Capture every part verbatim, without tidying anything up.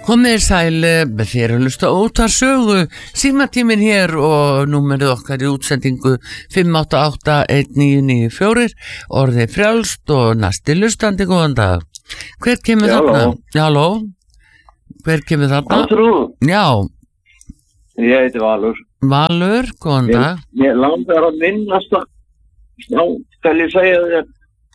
Komið sæl, þér að hlusta Útvarpssögu, símatíminn hér og númerið okkar í útsendingu fimm átta átta eitt níu níu fjögur, orðið frjálst og næsti hlustandi, góðan dag. Hver kemur Já, þarna? halló. Já, halló. Hver kemur þarna? Halldór, Já, ég heiti Valur. Valur, góðan Ég, dag. ég langar að minnast að, já, skal ég segja þér,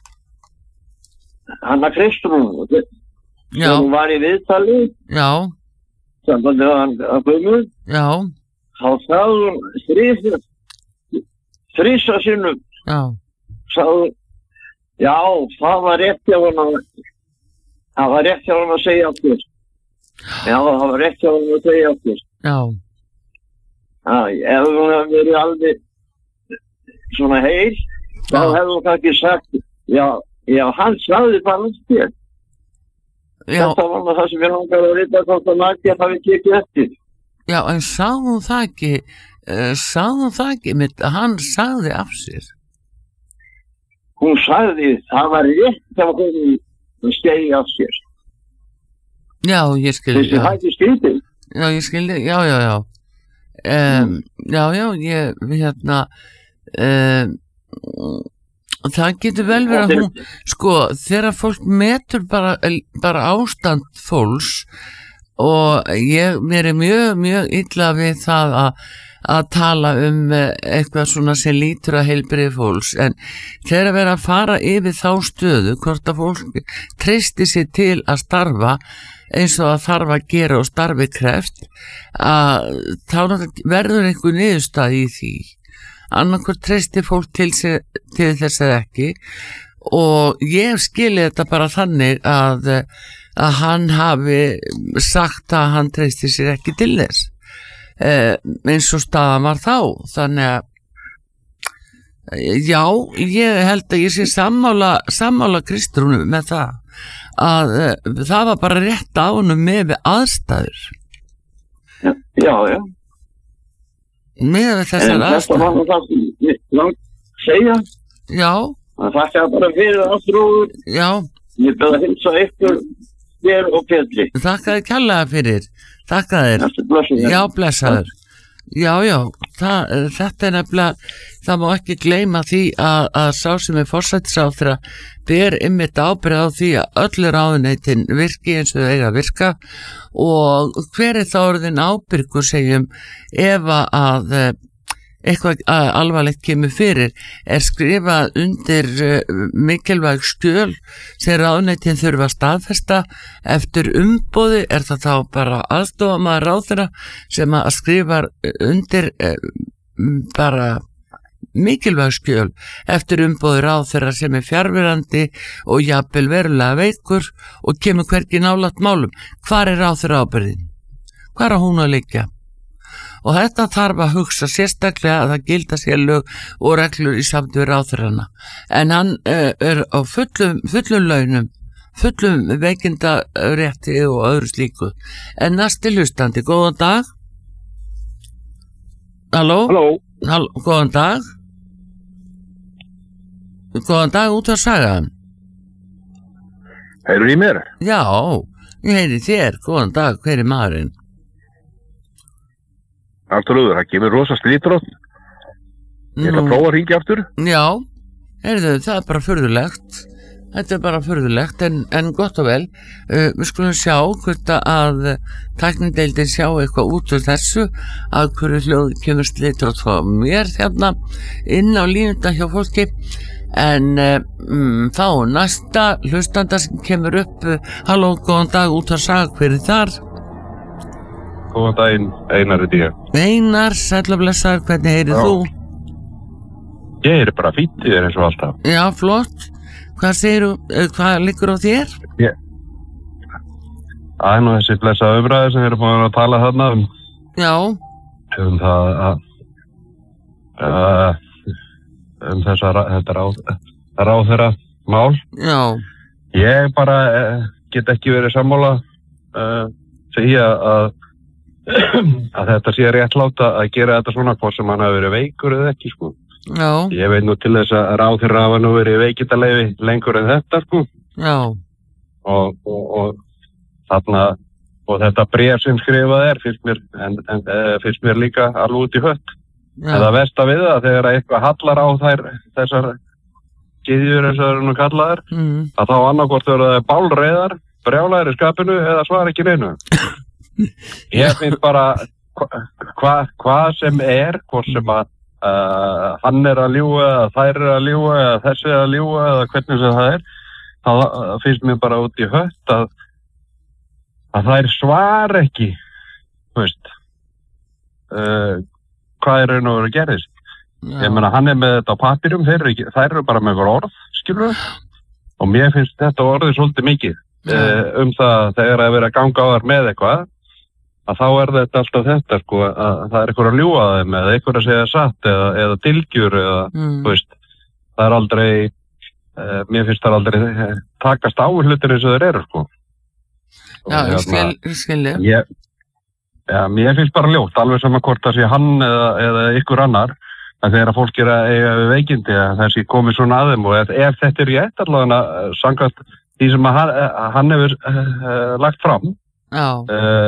Hanna Kristrún, Já, þegar hún var í viðtali, já, sambandi að að Guðmund, já, þá sagði hún þrísa, þrísa sinnum, já, sagði hún, já, það var rétt hjá hún að, það var rétt hjá hún að segja aftur. Já, það var rétt hjá hún að segja aftur. já, Já, ef hún hefði verið alveg svona heil, þá Já. hefði hún kannski sagt, já, já, hann sagði bara þér. já, Þetta var nú það sem ég langar að vita hvort að Nadia hafi tekið eftir. já, en sagði hún það ekki, uh, sagði hún það ekki, mitt, hann sagði af sér. Hún sagði, það var rétt þegar hún stegi af sér. Já, ég skil, Þessi já. það ekki skrítið. Já, ég skildi, já, já, já. Um, já, já, ég, hérna, um, það getur vel verið að hún, sko, þegar fólk metur bara, bara ástand fólks og ég, mér er mjög, mjög illa við það að, að tala um eitthvað svona sem lítur að heilbrigði fólks, en þegar að vera að fara yfir þá stöðu, hvort að fólk treysti sér til að starfa eins og að þarf að gera og starfi kreft, að þá verður einhver niðurstað í því. Annarkvort treysti fólk til, sér, til þess að ekki, og ég skilji þetta bara þannig að, að hann hafi sagt að hann treysti sér ekki til þess, eh, eins og staðan var þá. Þannig að já, ég held að ég sé sammála, sammála Kristrúnu með það að uh, það var bara rétt á honum með við aðstæður, Já, já. já. með við En þessar þetta var aðstæður. nú það sem ég langt að segja. Já, Það þakka bara fyrir aftrúður. já, Ég beða að hilsa ykkur, þér og Petri. þakka þér kærlega fyrir, þakka þér. Næstu blessuð. Já, blessaður. Já, já, það, þetta er nefnilega, það má ekki gleyma því að, að sá sem er forsætisráðherra ber einmitt ábyrgð á því að öll ráðuneytin virki eins og þau eiga að virka, og hver er þá orðin ábyrgur, segjum, ef að eitthvað alvarlegt kemur fyrir, er skrifað undir uh, mikilvæg skjöl sem ráðuneytin þurfa að staðfesta eftir umboði, er það þá bara aðstofamaður ráðherra sem að skrifa undir uh, bara mikilvæg skjöl eftir umboði ráðherra sem er fjarverandi og jafnvel verulega veikur og kemur hvergi nálægt málum. Hvar er ráðherra ábyrgðin? Hvar á hún að liggja? Og þetta þarf að hugsa sérstaklega að það gilda sér lög og reglur í samt við ráðherrana. En hann uh, er á fullum, fullum launum, fullum veikindarétti og öðru slíku. En næsti hlustandi, góðan dag. Halló? Halló. Halló, góðan dag. Góðan dag, út að saga. Heyrðu í mér? Já, ég heyri þér, góðan dag, hver er maðurinn? Arturúður, það kemur rosa slítrótt. Ég ætla að prófa að hringja aftur. Já, heyrðu, það er bara furðulegt. Þetta er bara furðulegt, en, en gott og vel. Uh, við skulum sjá hvort að tæknindeildin sjá eitthvað út úr þessu, að hverju hljóð kemur slítrótt frá mér hérna inn á línunda hjá fólki. En uh, um, þá næsta hlustanda sem kemur upp, uh, halló, góðan dag, út að saga, hver er þar? Góðan daginn, Einar er ég. Einar, sæll og blessaður, hvernig heyrið Já. þú? Ég er bara fýtt í þér eins og alltaf. Já, flott. Hvað segirðu, uh, hvað liggur á þér? Ég... Það er nú þessi blessa umræði sem við erum búin að tala þarna um. Já, Um það að... Uh, um þessa ra- þetta ráð, ráðherra mál. já, Ég bara uh, get ekki verið sammála uh, segja að að þetta sé réttláta að gera þetta svona hvort sem hann hafi verið veikur eða ekki, sko. já, Ég veit nú til þess að ráðherra hafa nú verið veikindaleyfi lengur en þetta, sko. já, Og, og, og þarna og þetta bréf sem skrifað er finnst mér, en, en, uh, finnst mér líka alveg út í hött. Já. En það versta við það, þegar eitthvað hallar á þær, þessar gyðjur eins og það eru nú kallaðar, mm. að þá annarkvort eru það bálreiðar, brjálæðir í skapinu eða svara ekki neinu. Ég finnst bara hvað hva, hva sem er, hvort sem að uh, hann er að ljúga, eða þær er að ljúga, eða þessi er að ljúga, eða hvernig sem það er, þá finnst mér bara út í hött að, að þær svar ekki, þú veist, uh, hvað er raun og veru gerðist. Já. Ég meina, hann er með þetta á papirum, þeir eru, ekki, þær eru bara með einhver orð, skilur við, og mér finnst þetta orðið svolítið mikið uh, um það þegar að vera að ganga á þar með eitthvað, að þá er þetta alltaf þetta, sko, að það er eitthvað að ljúga þeim eða eitthvað að segja satt eða, eða dilgjur eða, mm. þú veist, það er aldrei, uh, mér finnst það aldrei takast á hlutir eins og þeir eru, sko. Já, ég skil, ég skilji. Ég, já, mér finnst bara ljótt, alveg sama hvort það sé hann eða, eða ykkur annar, að þegar að fólk er að eiga við veikindi að þessi komið svona að þeim og ef, ef þetta er rétt allavega samkvæmt því sem að hann, hann hefur uh, lagt fram uh,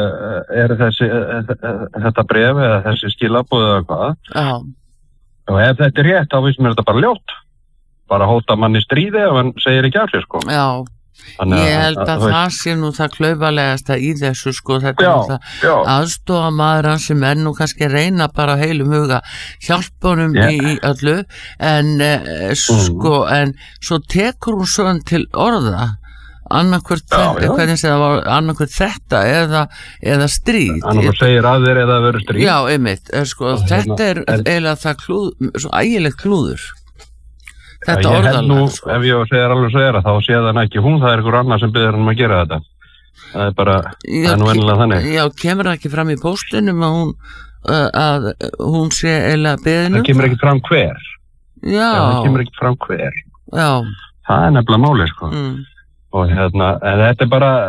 er þessi uh, þetta bréf eða þessi skilaboð eða hvað Já. Og ef þetta er rétt þá finnst mér þetta bara ljótt bara hóta manni stríði ef hann segir ekki af sér sko Já. Þannig ég held að, að það sé nú það klaufalegasta í þessu sko þetta já, er það aðstofa maður sem er nú kannski reyna bara á heilum huga hjálpa honum yeah. í, í öllu en eh, sko mm. en svo tekur hún svona til orða annarkvört þetta, þetta eða, eða stríð annarkvört segir að þér eða verður stríð já einmitt er, sko, þetta er eiginlega það klúð, svo ægilegt klúður Þetta ég held nú, sko. ef ég segir alveg segir að þá sé það ekki hún, það er einhver annar sem byrður hann að gera þetta. Það er bara, já, það er nú ennilega þannig. Já, kemur það ekki fram í póstinum að hún, uh, að hún sé eiginlega beðinu? Það kemur ekki fram hver. Já. Já. Það kemur ekki fram hver. Já. Það er nefnilega málið, sko. Mm. Og hérna, en þetta er bara,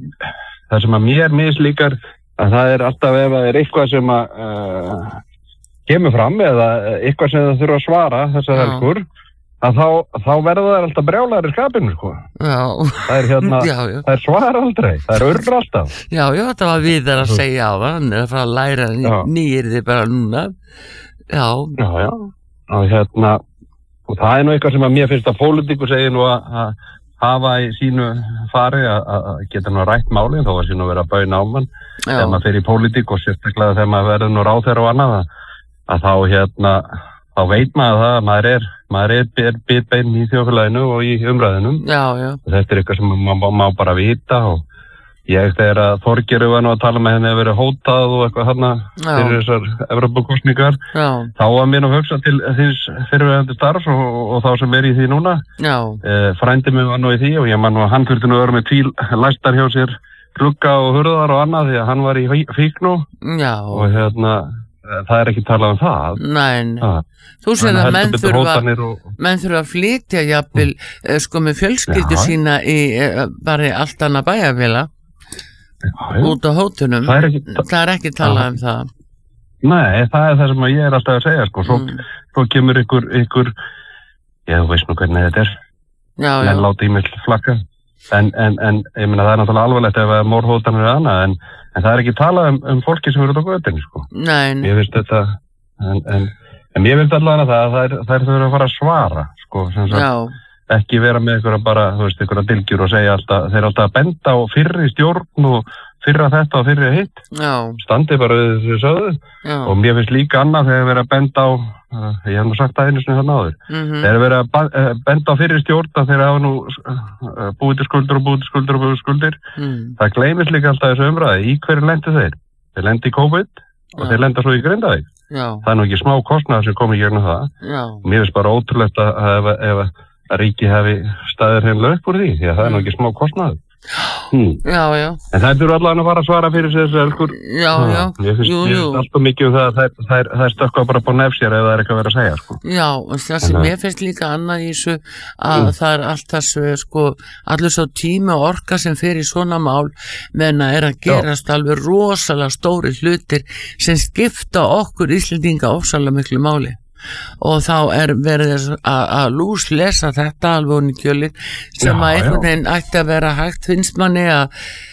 það sem að mér mislíkar, að það er alltaf ef það er eitthvað sem að uh, kemur fram eða eitthvað sem það þurfa að svara, þessar helgur, að þá, þá verður það alltaf brjálæðir í skapinu, sko. Já. Það er hérna, já, já. það er svar aldrei, það er urr alltaf. Já, já, þetta var við þar að segja á það, hann er að fara að læra nýjir þið bara núna. Já. Já, já, og hérna, og það er nú eitthvað sem að mér finnst að pólitíkur segir nú að, að hafa í sínu fari að, að geta nú rætt málið, þó að sínu vera að bæna á mann, þegar maður fyrir í pólitík og sérstaklega þegar maður verður nú ráðherra og annað, að þá hérna, þá veit maður það að maður er, maður er bitbeinn í þjóðfélaginu og í umræðinum. Já, já. Og þetta er eitthvað sem maður má bara vita og ég þegar að Þorgeir var nú að tala með henni að vera hótað og eitthvað þarna fyrir þessar Evrópukosningar, þá var mér nú hugsa til þins fyrirverandi starfs og, og, og þá sem er í því núna. Já. Eh, frændi mig var nú í því og ég man nú að hann þurfti nú að vera með tvíl læstar hjá sér, glugga og hurðar og annað því að hann var í fíknu. Já. Og hérna það er ekki talað um það. Nein, ah. þú séð að menn þurfa, og... menn þurfa að flytja jafnvel mm. sko með fjölskyldu ja. sína í bara allt annað bæjarféla ja, út á hótunum. Það er ekki, það er ekki talað ja. um það. Nei, það er það sem ég er alltaf að segja sko. Svo, mm. svo kemur ykkur, ykkur, já þú veist nú hvernig þetta er. Já, já. En láta í mig flakka. En, en, en ég meina það er náttúrulega alvarlegt ef að morðhótanir er annað en, en það er ekki talað um, um fólki sem eru á götunni sko. Nei. Ég finnst þetta en, en, en ég finnst allavega það að það er, það er þau að fara að svara sko, sem sagt, ekki vera með einhverja bara, þú veist, einhverja dilgjur og segja alltaf, þeir alltaf að benda á fyrri stjórn og fyrra þetta og fyrri hitt. Já. Standi bara við þessu sögðu. Já. Og mér finnst líka annað þegar verið að benda á, uh, ég hef nú sagt það einu sinni þarna áður, mm-hmm. þegar verið að uh, benda á fyrri stjórn að þeir hafa nú uh, búið til skuldur og búið til skuldur og búið til skuldir. Mm. Það gleymist líka alltaf þessu umræði. Í hverju lendu þeir? Þeir lendi í COVID og Já. Þeir lenda svo í Grindavík. Já. Það er nú ekki smá kostnað sem komið gegnum það. Já. Mér finnst bara ótrúlegt að, að, að, að ríki hafi staðir heimlega upp úr því, því að það er nú ekki smá kostnað. Hmm. Já, já. En það eru allavega að fara að svara fyrir þessu elgur. Já, já. Ég finnst, jú, jú. Ég finnst alltaf mikið um það að það, það, það er stökkvað bara på nefsér ef það er eitthvað að vera að segja, sko. Já, og það sem ég finnst líka annað í þessu að mm. það er allt þessu, sko, allir svo tíma og orka sem fer í svona mál menn að er að gerast já. Alveg rosalega stóri hlutir sem skipta okkur Íslendinga ofsalega miklu máli. Og þá er verið að lúslesa þetta alveg onni kjölið sem já, að einhvern veginn ætti að vera hægt finnst manni að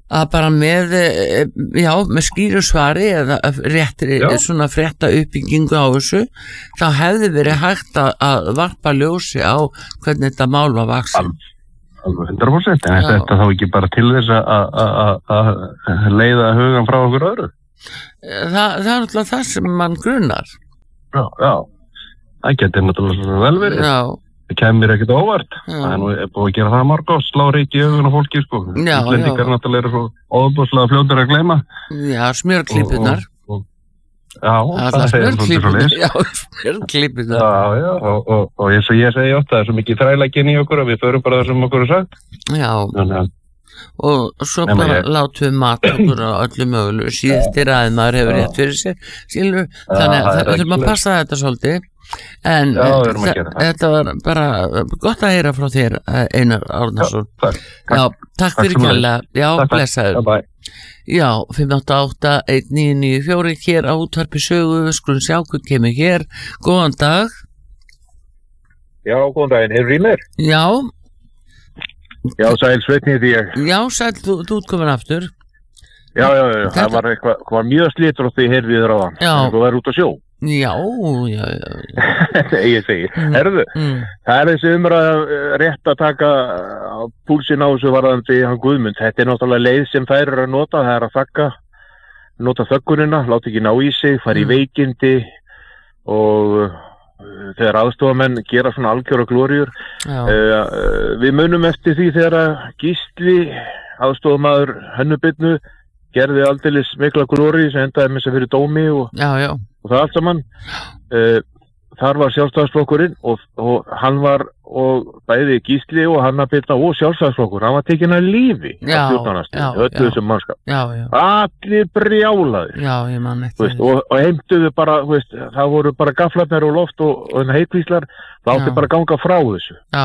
að bara með já, með skýru svari eða réttri, já. Svona frétta uppbyggingu á þessu, þá hefði verið hægt að, að varpa ljósi á hvernig þetta mál var vaksin. Alveg hundra prósent, en já. Þetta þá ekki bara til þess að leiða hugan frá okkur öðru? Það, það er alltaf það sem mann grunar. Já, já, það getur náttúrulega vel verið. Já. Það kemur ekkert óvart. Já. Það er nú búið að gera það marg og slá reiki í augun á fólki, sko. Já, Íslendingar já. Náttúrulega eru svo óbúslega fljótur að gleyma. Já, smjörklípunar. Og, og, já, það, það segir svolítið svo leys. Já, smjörklípunar. Já, já, og, og, og eins og ég segi oft, það er svo mikið þrælækinn í okkur að við förum bara það sem okkur er sagt. Já. Þannig að og svo Nei, bara ég... látum við mat okkur á öllu mögulegu síðstir að maður hefur rétt fyrir sér Silfur, þannig að það þurfum að passa þetta svolítið en Já, þetta var bara gott að heyra frá þér Einar Árnason. Já, takk, Já, takk fyrir kærlega. Já, blessaður. Já, fimm átta átta eitt níu níu fjögur hér á útvarpi sögu, við skulum sjá hvað kemur hér. Góðan dag. Já, góðan daginn, er Rímir? Já. Já, sæl Sveitni því ég. Já, sæl, þú, þú komin aftur. Já, já, já, Þetta... það var eitthvað, var mjög slítur og því heyrði þér á það. Já. Þú verður út á sjó. Já, já, já. Ég segi, mm. herðu, mm. það er þessi umræða rétt að taka á púlsinn á þessu varðandi hann Guðmund. Þetta er náttúrulega leið sem þær eru að nota, það er að þakka, nota þöggunina, láta ekki ná í sig, fara í veikindi og þegar aðstofamenn gera svona algjöra glóriur. Uh, uh, við munum eftir því þegar Gísli aðstofamaður Hönnubirnu gerði aldeilis mikla glóri sem endaði með þess að fyrir dómi og, já, já. og það allt saman. Uh, þar var Sjálfstæðisflokkurinn og, og hann var og bæði Gísli og Hanna Birna og Sjálfstæðisflokkur, hann var tekinn að lífi já, á stjórnarnarstöðu, öllu þessum mannskap. Já, já. Allir brjálaðir. Já, ég man eftir. Og, og heimtuðu bara, veist, það voru bara gaflarnir og loft og, og heikvíslar, það átti bara að ganga frá þessu. Já.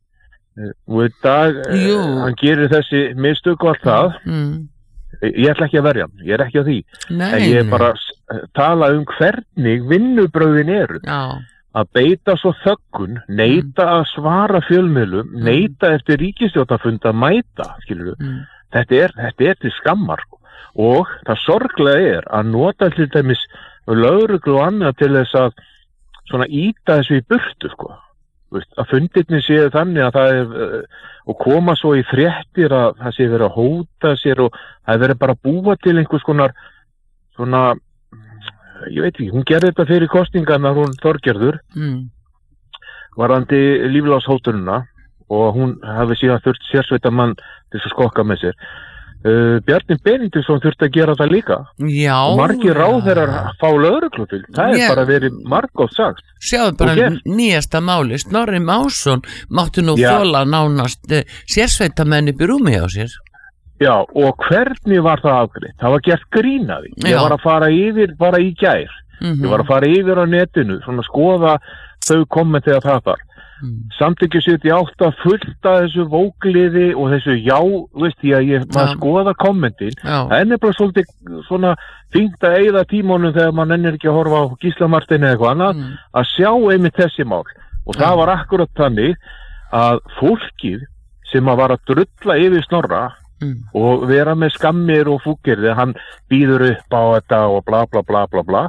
Og í dag, Jú. hann gerir þessi mistök og allt það. Mm. Ég ætla ekki að verja hann, ég er ekki á því. Nei, en ég er bara að tala um hvernig vinnubrögðin eru. Já. Að beita svo þöggun, neita að svara fjölmiðlum, mm. neita eftir ríkisstjórnarfund að mæta, skilur við. Mm. Þetta er, þetta er til skammar. Og það sorglega er að nota til dæmis lögreglu og annað til þess að svona íta þessu í burtu, sko. Veist, að fundirni séu þannig að það er, og koma svo í fréttir að það sé verið að hóta sér og það er verið bara að búa til einhvers konar svona, ég veit ekki, hún gerði þetta fyrir kostingarnar, hún Þorgerður, mm. varðandi lífláshótununa og hún hafi síðan þurft sérsveitamann til að skokka með sér. Uh, Bjarni Benediktsson þurfti að gera það líka. Já. Og margir ráðherrar fá lögreglu til. Það er bara verið margótt sagt. Sjáðu bara nýjasta máli, Snorri Másson mátti nú þola nánast uh, sérsveitamenn upp í rúmi á sér. Já, og hvernig var það afgreitt? Það var gert grínaði. Ég var að fara yfir bara í gær. Mm-hmm. Ég var að fara yfir á netinu, svona skoða þau kommenti að það þar. Mm. Samtökju sjötíu og átta fullt af þessu vógliði og þessu já, veist ég að ég maður skoða kommentin. Það er nefnilega svolítið svona fínt að eyða tímónum þegar maður ennir ekki að horfa á Gísla Martein eða eitthvað annað, mm. að sjá einmitt þessi mál. Og það var akkurat þannig að fólkið sem að var að drulla yfir Snorra mm. og vera með skammir og fúkir þegar hann býður upp á þetta og bla bla bla bla bla,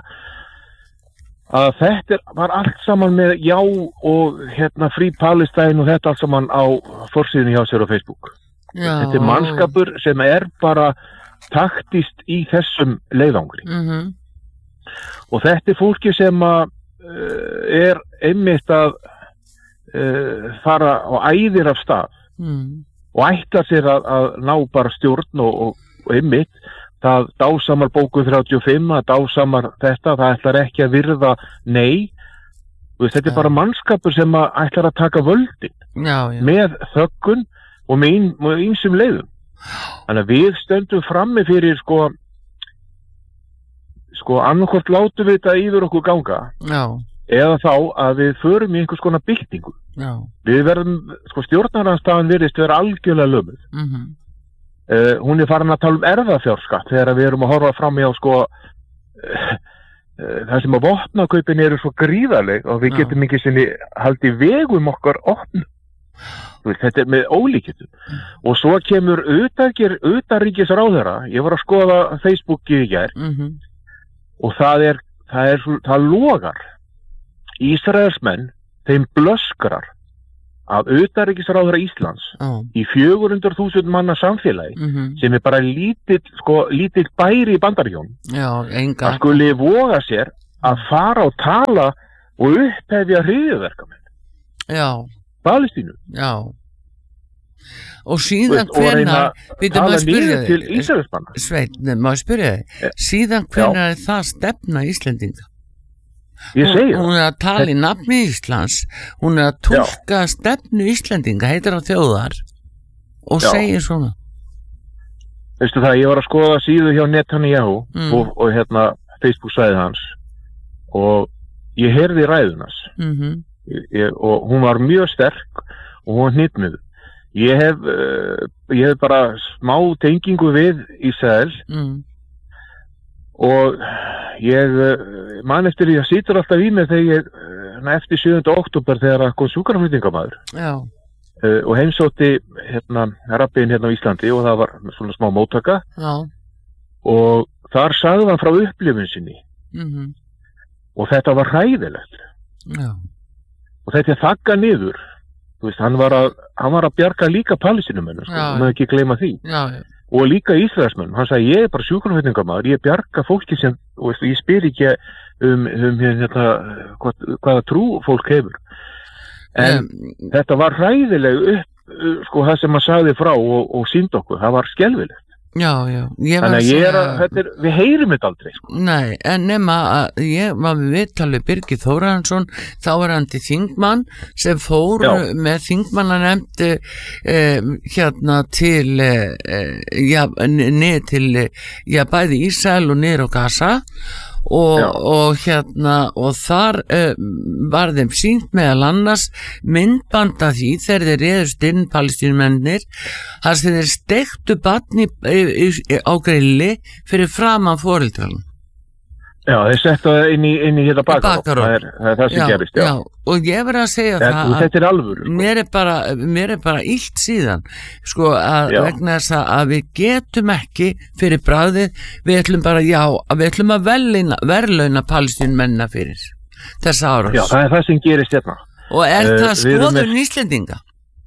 að þetta var allt saman með já og hérna Free Palestine og þetta allt saman á forsíðunni hjá sér á Facebook. Já. Þetta er mannskapur sem er bara taktist í þessum leiðangri. Mm-hmm. Og þetta er fólki sem að uh, er einmitt að uh, fara og æðir af stað mm. og ætlar sér að, að ná bara stjórn og, og, og einmitt það dásamar bóku þrjátíu og fimm, það dásamar þetta, það ætlar ekki að virða nei. Veist, þetta er bara mannskapur sem að ætlar að taka völdin já, já. með þöggun og með ýmsum leiðum. Þannig að við stöndum frammi fyrir sko, sko annarkvort látum við þetta yfir okkur ganga já. eða þá að við förum í einhvers konar byltingu. Já. Við verðum, sko stjórnarandstaðan virðist vera algjörlega lömuð. Mhm. Uh, hún er farin að tala um erfðafjárskatt þegar við erum að horfa fram í á sko uh, uh, það sem að vopnakaupin eru svo gríðarleg og við Já. getum ekki sinni haldið vegum okkar opn þetta er með ólíkjöndum. Og svo kemur utanríkis, utanríkisráðherra, ég var að skoða Facebookið í gær, mm-hmm. og það er, það er, það logar. Ísraelsmenn, þeim blöskrar af utanríkisráðherra Íslands oh. í fjögur hundruð þúsund manna samfélagi, mm-hmm. sem er bara lítill, sko, lítill bæri í Bandaríkjunum. Já, enga. Það skuli voga sér að fara og tala og upphefja hryðjuverkamenn. Já. Palestínu. Já. Og síðan hvenær, býtum maður að spyrja þig, Sveinn, maður að spyrja þig, síðan hvenær er það stefna Íslendinga? Ég segi það. Hún er að tala í nafni Íslands, hún er að túlka Já. Stefnu Íslendinga, heitir á þjóðar, og Já. Segir svona. Veistu það, ég var að skoða síðu hjá Netanyahu mm. og, og hérna Facebook sæði hans, og ég heyrði ræðunas. Mhm. Ég, og hún var mjög sterk og hún var hnitmið. Ég hef uh, ég hef bara smá tengingu við Ísrael mm. og ég uh, man eftir því að situr alltaf í mig þegar ég uh, eftir sjöunda október þegar að kom sjúkraflutningamaður uh, og heimsótti hérna rabbin hérna á Íslandi og það var svona smá móttaka Já. Og þar sagði hann frá upplifun sinni mm-hmm. og þetta var hræðilegt. Já. Og þetta er þagga niður, þú veist, hann var að, hann var að bjarga líka palestínumönnum, sko, hann hefði ekki gleyma því. Já, já. Og líka Ísraelsmönnum, hann sagði, ég er bara sjúkraflutningamaður, ég bjarga fólki sem, og ég spyr ekki um, um hérna, hvað, hvaða trú fólk hefur. En um, þetta var hræðileg upp, sko, það sem hann sagði frá og, og sýndi okkur, það var skelfilegt. Já, já. Þannig að ég er að, þetta er, við heyrum þetta aldrei, sko. Nei, en nema að ég var við viðtalið Birgir Þórarinsson, þáverandi þingmann, sem fór já. Með þingmannanemnd eh, hérna til, eh, já, niður til, já, bæði Ísrael og niður á Gaza, og, og hérna og þar uh, var þeim sýnt meðal annars myndbanda því þegar þeir reðust inn palestínumennir þar sem þeir steiktu barn í, í, í, á grilli fyrir framan foreldrarna. Já, þeir settu það inn í, inn í hérna bakarótt, það er það, er það sem já, gerist, já. já. Og ég verið að segja það, það að þetta er alvöru, sko. mér, er bara, mér er bara illt síðan, sko, að já. Vegna þess að við getum ekki fyrir bragðið, við ætlum bara, já, við ætlum að verðlauna, verðlauna palestínumennina fyrir þessa árás. Já, það er það sem gerist hérna. Og er uh, það skoðun með... Íslendinga?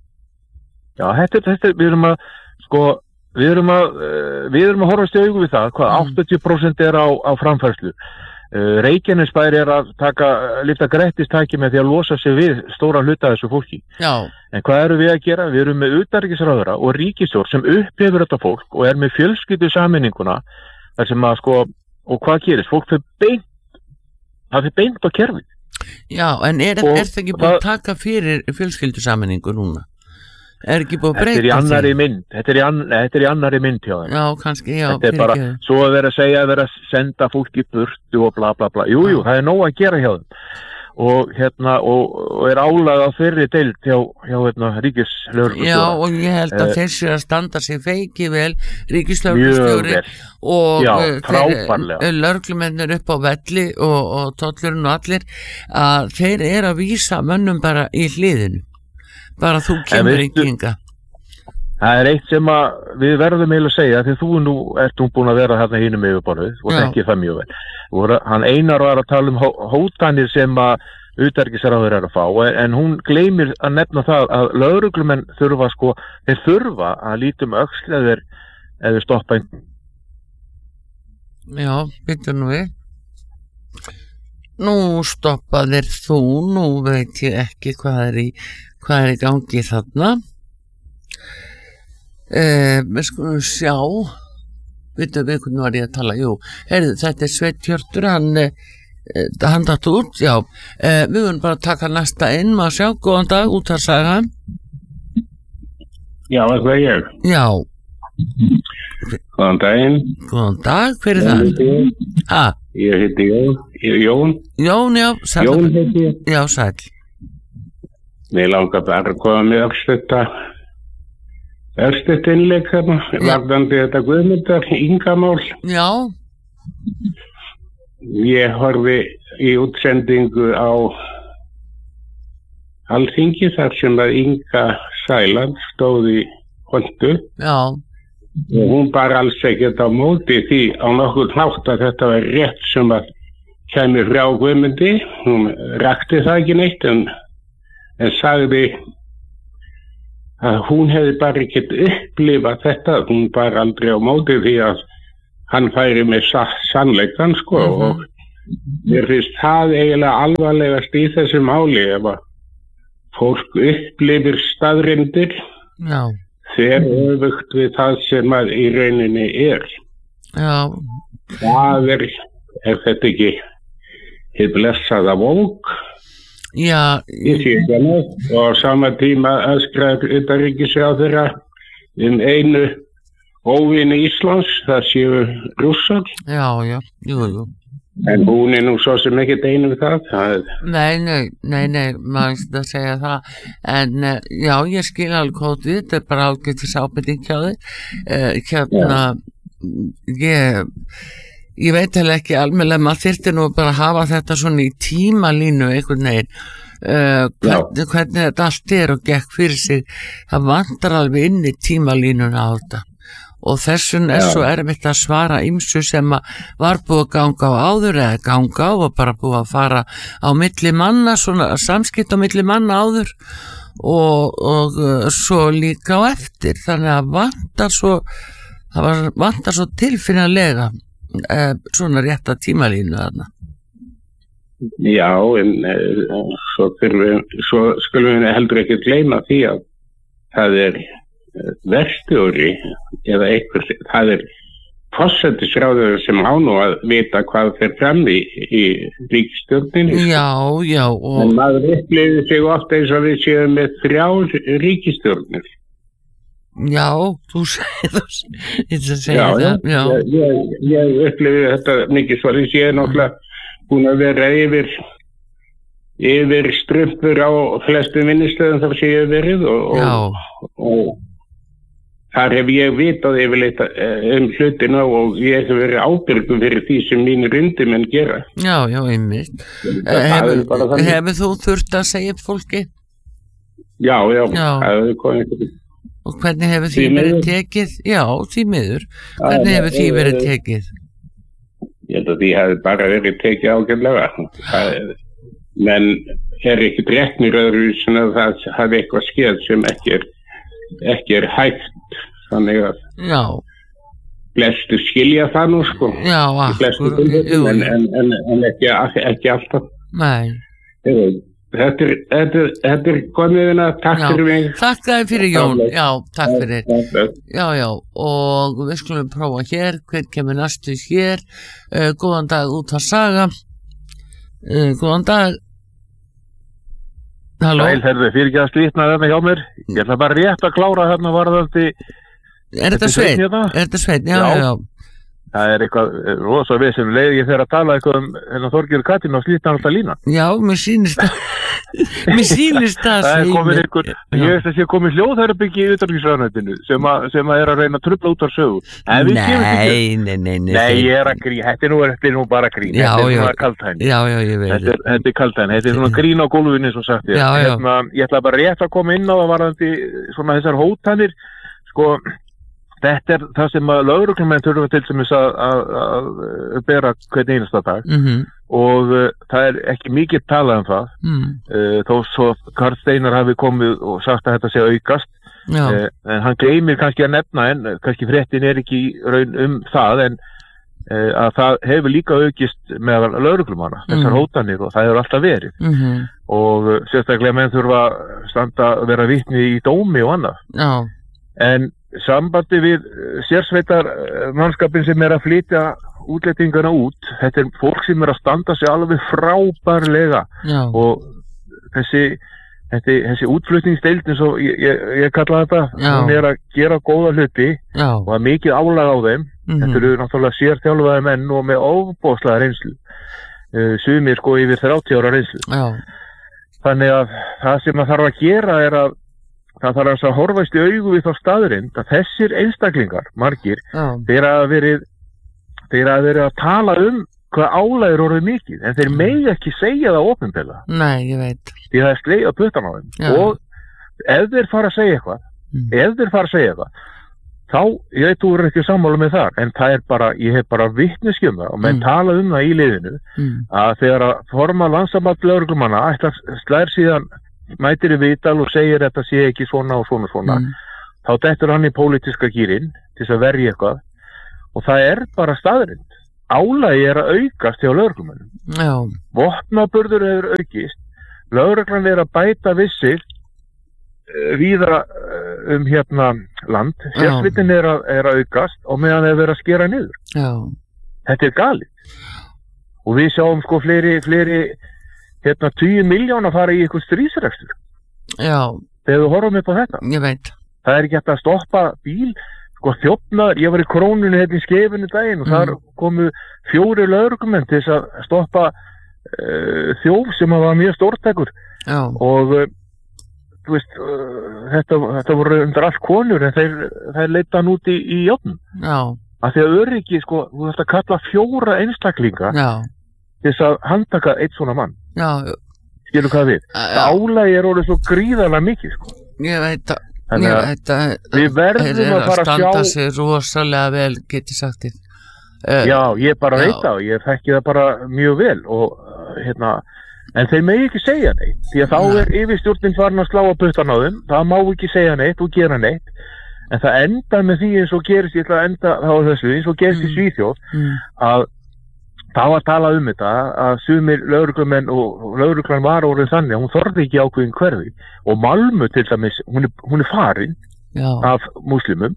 Já, þetta, þetta, við erum að, sko, Við erum að, við erum að horfast í augu við það, hvað mm. áttatíu prósent er á, á framfærslu. Uh, Reykjanesbær er að taka, lyfta grettistæki með því að losa sig við stóra hluta þessu fólki. Já. En hvað eru við að gera? Við erum með utanríkisráðherra og ríkisstjórn sem upplifir þetta fólk og er með fjölskyldu sameininguna þar sem að sko, og hvað gerist? Fólk fyrir beint, það fyrir beint á kerfið. Já, en er, er það ekki búin að taka fyrir fjölskyldu sameiningu núna? Er ekki búið að breyta því? Þetta er í annari mynd, þetta er í, an, þetta er í annari mynd hjá þeim. Já, kannski, já. Þetta er bara, ekki. Svo að vera að segja að vera að senda fólk í burtu og bla bla bla. Jú, jú, það er nóg að gera hjá þeim. Og hérna, og, og er álað á þeirri deild hjá, hjá hérna, ríkislögreglustjóra. Já, og ég held að uh, þessi að standa sig feiki vel, ríkislögreglustjóri og já, þeir lögreglumennir upp á velli og, og tollurinn og allir, að þeir eru að vísa mönnum bara í hliðinu. Bara þú kemur ekki hinga. Það er eitt sem að við verðum eiginlega að segja, því þú nú ert nú búin að vera þarna hinum yfirborðið og þekkir það mjög vel. Og hann Einar var að tala um hótanir sem að utanríkisráðherra er að fá, en hún gleymir að nefna það að lögreglumenn þurfa sko, þeir þurfa að lítum öxl eða þeir, eða stoppa einn. Já, byrju nú við. Nú stoppaðir þú, nú veit ég ekki hvað er í hvað er í gangi þarna. Eh, við skulum sjá, veitum við hvernig var ég að tala, jú, heyrðu, þetta er Sveinn Hjörtur, hann, eh, hann datt út, já, eh, við verðum bara að taka næsta inn, maður sjá, góðan dag, út að sagja. Já, það er ég. Já. Góðan daginn. Góðan dag, hver er það? Ha? Ég heiti Jón. Jón. Jón, já, sæl. Jón heiti ég. Já, sæl. Mér langar bara að koma með örstutta örstutt innleik þarna, varðandi þetta Guðmundar Ingamál. Já. Ég horfi í útsendingu á Alþingi þar sem að Inga Sæland stóð í pontu. Já. Og hún bara alls ekkert á móti því á nokkur hnátt að þetta var rétt sem að kæmi frá Guðmundi. Hún rakti það ekki neitt en, en sagði að hún hefði bara ekkert upplifað þetta. Hún bara aldrei á móti því að hann færi með sannleikann sko mm-hmm. og mér finnst það eiginlega alvarlegast í þessu máli ef að fólk upplifir staðreyndir þegar öfugt við það sem að í rauninni er. Já. Það er, er þetta ekki hið blessaða vók? Já. Ég sé ekki að neitt og á sama tíma öskrar utanríkisráðherra um einu óvini Íslands, það séu Rússar. Já, já, jú, jú. En hún er nú svo sem ekkert einu við það. það. Nei, nei, nei, nei, maður ekki að segja það. En já, ég skil alveg kótið, þetta er bara ágættis ábending hjá þig. Uh, hérna, ég, ég veit heller ekki almennilega, maður þyrfti nú bara að hafa þetta svona í tímalínu einhvern veginn. Uh, hvernig, hvernig þetta allt er og gekk fyrir sig. Það vantar alveg inn í tímalínuna á þetta. Og þessun er Já. Svo erfitt að svara ýmsu sem var búið að ganga á áður eða ganga á og bara búið að fara á milli manna, svona samskipt á milli manna áður og, og uh, svo líka á eftir. Þannig að vantar svo, það var, vantar svo tilfinnilega uh, svona rétta tímalínu þarna. Já, en uh, svo, við, svo skulum við heldur ekki gleyma því að það er verstjóri eða eitthvað, það er forsætisráðherra sem á nú að vita hvað fer fram í, í ríkisstjórninni. Já, já. Og... En maður upplifir sig ofta eins og við séum með þrjár ríkisstjórnir. Já, þú segir það. Já, það. Já. Ég, ég, ég upplifir þetta mikið svo að ég er náttúrulega búin að vera yfir yfir strumpur á flestum vinnustöðum þar sem ég hef verið og, og, og þar hef ég vitað yfirleitt um hlutina og ég hef verið ábyrgur fyrir því sem mínir undirmenn gera. Já, já, einmitt. Hefur hef þú þurft að segja upp fólki? Já, já. já. Það er komið. Og hvernig hefur því verið tekið? Já, því miður. Hvernig hefur því verið tekið? Ég held að því hefur bara verið tekið ágætlega. Það er, menn er ekki réttnir öðru sem að það hafi eitthvað skeð sem ekki er ekki er hægt þannig að já. Flestir skilja það nú sko já, akkur, en, en, en, en ekki, ekki alltaf nei þetta er, þetta er, þetta er komiðina, takk já. Fyrir mig takk þér fyrir Jón, já, takk fyrir já, já, og við skulum prófa hér, hver kemur næstu hér uh, góðan dag út að saga uh, góðan dag Halló? Sæl, herðu, fyrir ekki að slítna þarna hjá mér. Ég ætla bara rétt að klára þarna varðandi... Er þetta Sveinn? Er þetta Sveinn? Já, já, já. Það er eitthvað rosa við sem leiði ég þegar að tala eitthvað um hennar Þorgeir Katrín og slítna alltaf lína. Já, mér sýnist það. Mér sýnist það. Það er komin einhver... Ég veist að sé komið hljóðherrbyggi í utanríkisráðuneytinu sem, sem að er að reyna að trufla út á sögu. Nei, nei, nei, nei. Nei, ég er að grín. Þetta er nú, þetta er nú bara grín. Já, þetta er já. svona kaltæn. Já, já, ég veit. Þetta er, þetta er kaltæn. Þetta er svona grín á gólfinu svo sagt ég. Já, já. Hérna, ég ætla bara rétt að koma inn á það varðandi svona þessar hótanir. Sko, þetta er það sem að lögreglumenn þurfa til sem að, að, að bera hvern einasta dag mm-hmm. og uh, það er ekki mikið talað um það mm. uh, þó svo Karl Steinar hafi komið og sagt að þetta sé aukast uh, en hann gleymir kannski að nefna en kannski fréttin er ekki raun um það en uh, að það hefur líka aukist með lögreglumanna mm. þessar hótanir og það hefur alltaf verið mm-hmm. og uh, sérstaklega menn þurfa standa að vera vitni í dómi og annað Já. En sambandi við sérsveitar mannskapin sem er að flytja útlendingana út, þetta er fólk sem er að standa sig alveg frábærlega Já. Og þessi, þessi, þessi útflutningsdeild eins og ég, ég, ég kalla þetta, Já. Hún er að gera góða hluti Já. Og að mikið álag á þeim, mm-hmm. þetta eru náttúrulega sérþjálfaði menn og með ofboðslega reynslu, uh, sumir sko yfir þrjátíu ára reynslu. Já. Þannig að það sem að þarf að gera er að það þarf að horfast í augu við þá staðurinn að þessir einstaklingar, margir, Já. þeir að verið þeir að verið að tala um hvað álag er orðið mikið, en þeir megi ekki segja það opinberlega. Nei, ég veit. Því það er sleið á puttan á þeim. Já. Og ef þeir fara að segja eitthvað, mm. ef þeir fara að segja eitthvað, þá, ég veit, þú eru ekki sammála með það, en það er bara, ég hef bara vitneskju um það og menn mm. talað um það í liðinu, mm. að þegar að forma landssamband lögreglumanna ætlar slær síðan mætir í viðtal og segir þetta sé ekki svona og svona og svona, mm. þá dettur hann í pólitíska gírinn til þess að verja eitthvað og það er bara staðrind. Álagi er að aukast hjá lögreglumönnum. Já. Vopnaburður hefur aukist, lögreglan er að bæta við sig víða um hérna land, sérsvitin er, er að aukast og meðan þeir vera að skera niður. Já. Þetta er galið. Og við sjáum sko fleiri, fleiri hérna tíu miljóna fara í eitthvað strísrekstur. Já. Þegar við horfum upp á þetta. Ég veit. Það er ekki hægt að stoppa bíl, sko þjófnaður, ég var í Krónunni hérna í Skefinu daginn og mm. þar komu fjóri lögreglumenn til þess að stoppa uh, þjóf sem var mjög stórtækur. Já. Og uh, þú veist, uh, þetta, þetta voru undir allt konur en þeir, þeir leita hann út í, í játnum. Já. Af því að öryggi, sko, þú veist að kalla fjóra einstaklinga Já. til þess að handtaka eitt svona mann. Já. Skilur hvað við? Já. Álagi er orðið svo gríðarlega mikið, sko. Ég veit að Þannig að veit að við verðum er að fara að sjá... standa sig rosalega vel, get ég sagt þér. Uh, já, ég bara já. veit það og ég þekki það bara mjög vel og uh, hérna, en þeir megi ekki segja neitt, því að þá Nei. er yfirstjórnin farin að slá að puttan á þeim, það má ekki segja neitt og gera neitt, en það enda með því eins og gerist, ég ætla að enda þá þessu, eins og gerist mm. í Svíþjóð, mm. að það var að tala um þetta að sumir lögreglumenn og lögreglan var orðið þannig að hún þorði ekki ákveðin hverfi og Malmö til dæmis, hún er, hún er farin Já. af múslimum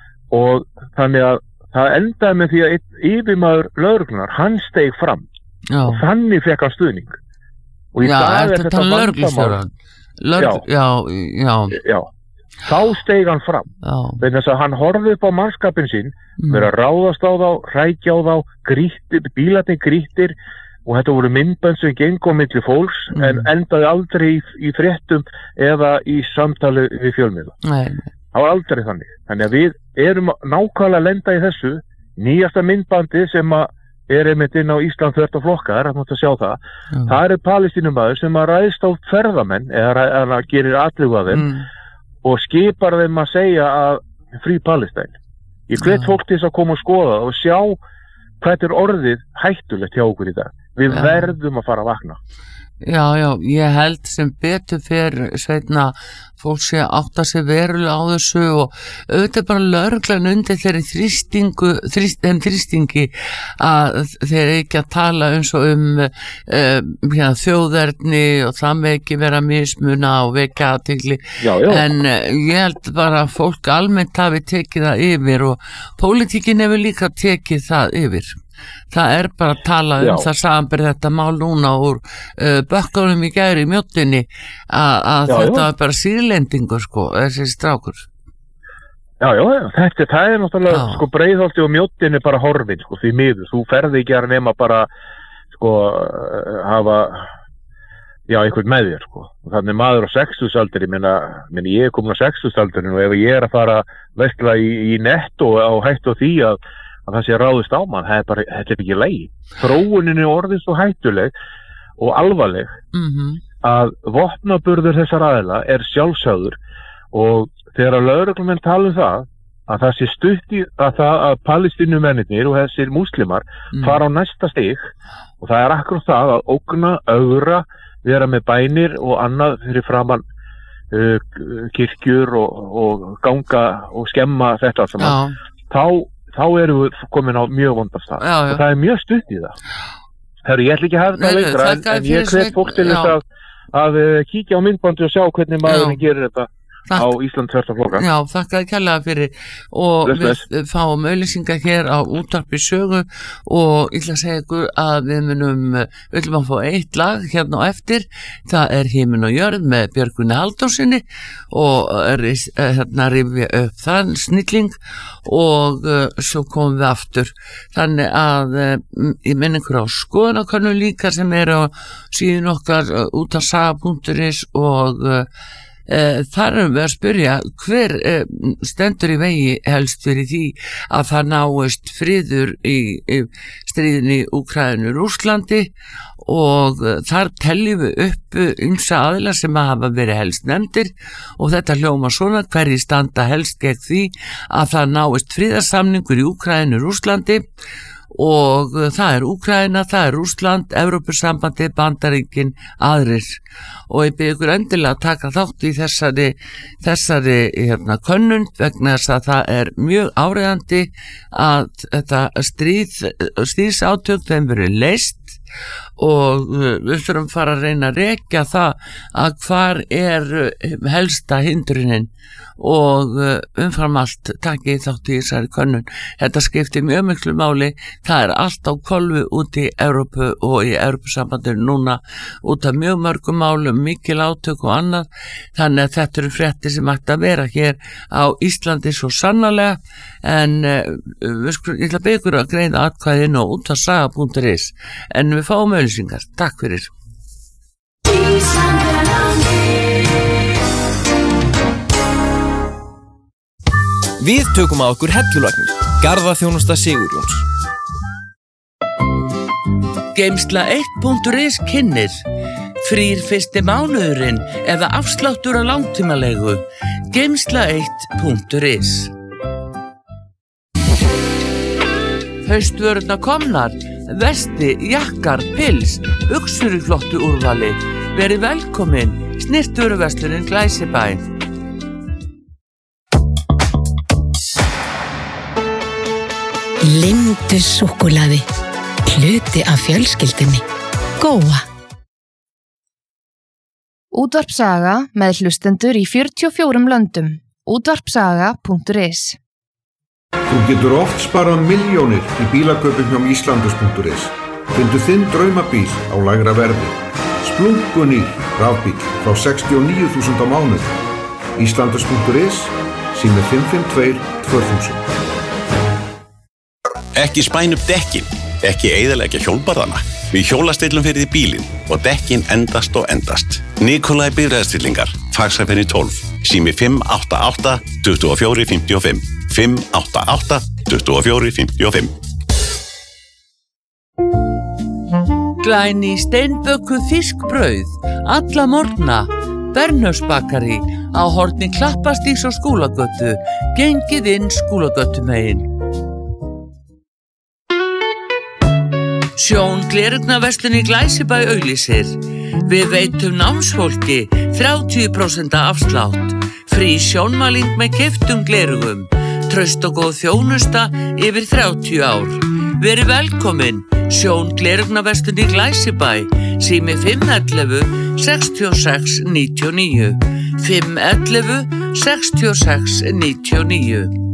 og þannig að það endaði með því að einn yfirmaður lögreglunar, hann steig fram Já. og þannig fekk hann stuðning og í Já, dag er þetta vandamál Lörg, já, já, já. Þá steig hann fram vegna þess að hann horfði upp á mannskapin sín mm. verið að ráðast á þá, rækja á þá grítir, bílarnir grítir og þetta voru myndbönd sem gengur milli fólks mm. en endaði aldrei í, í fréttum eða í samtali við fjölmiðla. Nei. Það var aldrei þannig. Þannig að við erum nákvæmlega að lenda í þessu nýjasta myndbandi sem að er einmitt inn á Ísland þvert á flokka, það er að mátt að sjá það. Mm. Það er palestínumæður sem að ræðst á ferðamenn eða, eða gerir atlífu að þeim mm. og skipar þeim að segja að frí Palestín. Ég hvet fólk til þess að koma og skoða og sjá hvað er orðið hættulegt hjá okkur í dag. Við ja. verðum að fara að vakna. Já, já, ég held sem betur fyrir sveitna fólk sé að átta sig verulega á þessu og auðvitað bara lögreglan undir þeirri þrýstingu, þrýst, þeim þrýstingi að þeir ekki að tala eins og um uh, hérna, þjóðerni og það með ekki vera mismuna og vekja athygli en uh, ég held bara að fólk almennt hafi tekið það yfir og pólitíkin hefur líka tekið það yfir. Það er bara að tala um Já. það samanber þetta mál núna úr uh, bökkunum í gæri í mjóttinni að þetta er bara sýrlendingur sko, þessi strákur. Já, já, þetta það er náttúrulega já. sko Breiðholti og mjóttinni bara horfin sko því miður, þú ferði ekki að nema bara sko hafa já, einhvern með þér sko og þannig maður á sextugsaldri, minna, minna ég er komin á sextugsaldri og ef ég er að fara veistla í, í nett og á hættu á því að að það sé ráðist á mann, það er bara, þetta er ekki leið. Þróunin er orðin svo hættuleg og alvarleg mm-hmm. að vopnaburður þessar aðila er sjálfsögður og þegar að lögreglumenn tala um það að það sé stutt í að það að palestínumennirnir og þessir múslimar mm. fara á næsta stig og það er akkurat það að ógna, ögra, vera með bænir og annað fyrir framann uh, kirkjur og, og ganga og skemma þetta allt saman. Þá þá erum við komin á mjög vondastað og það er mjög stutt í það. Herru, ég ætla ekki að hafa þetta lengra en, en ég hvet fólk til þess að, að kíkja á myndbandi og sjá hvernig maðurinn gerir þetta Takk. á Ísland þvert á flokka. Já, þakka kærlega fyrir og bless, bless. Við fáum auðlýsingar hér á Útvarpi Sögu og ég ætla að segja ykkur að við munum, við ætlum að fá eitt lag hérna á eftir, það er Himinn og jörð með Björgvini Halldórsinni og er hérna rifja upp þann snilling og uh, svo komum við aftur þannig að uh, ég minn ykkur á skoðanakönnun líka sem er á síðan okkar uh, útvarpssaga punktur is og uh, Uh, þar erum við að spyrja hver uh, stendur í vegi helst fyrir því að það náist friður í, í stríðinni Úkraínu Rússlandi og uh, þar teljum við upp ýmsa aðila sem að hafa verið helst nefndir og þetta hljóma svona: hverji standa helst gegn því að það náist friðarsamningur í Úkraínu Rússlandi, og það er Úkraína, það er Rússland, Evrópusambandið, Bandaríkin, aðrir, og ég bið ykkur endilega að taka þátt í þessari þessari hérna könnun vegna þess að það er mjög áreiðandi að þetta stríð stríðsátök þeim verið leyst og við þurfum að fara að reyna að rekja það að hvar er helsta hindrunin og umfram allt taki þátt í þessari könnun. Þetta skiptir mjög miklu máli, það er allt á kolfu út í Evrópu og í Evrópusambandinu núna út af mjög mörgum málum, mikil átök og annað, þannig að þetta eru fréttir sem ætti að vera hér á Íslandi svo sannarlega, en við skulum, ég ætla að byggja ykkur að greiða atkvæðinu og út af saga punktur is, en við fáum auðlýsingar. Takk fyrir. Við tökum að okkur hellulagnir, garðaþjónusta Sigurjóns. Geymsla eitt punktur is kynnir frýr fyrsti mánuðurinn eða afsláttur á langtímalegu. Geymsla eitt punktur is. Haustvörurnar komnar, vesti, jakkar, pils, buxur í flottu úrvali. Verið velkomin, snyrtvöruverslunin Glæsibæ. Lindu súkkulaði, hluti af fjölskyldunni. Góa. Útvarpsaga með hlustendur í fjörutíu og fjórum löndum. útvarpsaga punktur is. Þú getur oft sparað milljónir í bílakaupum hjá Íslandus punktur is. Fyndu þinn draumabíl á lægra verði. Splunkunýr rafbíl frá sextíu og níu þúsund á mánuði. Íslandus punktur is, sími fimm fimm tvö tvö þúsund. Ekki spæn upp dekkin, ekki eyðileggja hjólbarðana. Við hjólastillum fyrir því bílinn og dekkin endast og endast. Nikolai bifreiðastillingar, faxafenni tólf, sími fimm átta átta tvö fjögur fimm fimm, fimm átta átta tvö fjögur fimm fimm. Glæný steinbökuð fiskbrauð, alla morgna, Bernhöfsbakari á horni Klappastígs og Skúlagötu, gengið inn Skúlagötumegin. Sjón glerugnaverslun í Glæsibæ auglýsir. Við veitum námsfólki þrjátíu prósent afslátt, frí sjónmæling með keyptum glerugum, traust og góð þjónusta yfir þrjátíu ár. Verið velkomin, Sjón glerugnaverslun í Glæsibæ, sími fimm ellefu sextíu og sex níutíu og níu, fimm ellefu sextíu og sex níutíu og níu.